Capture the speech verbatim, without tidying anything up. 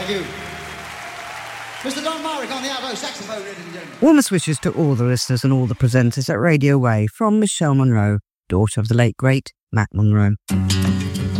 Thank you. Mister Don Marek on the alto saxophone, ladies and gentlemen. Warmest wishes to all the listeners and all the presenters at Radio Way from Michelle Monroe, daughter of the late, great Matt Monroe.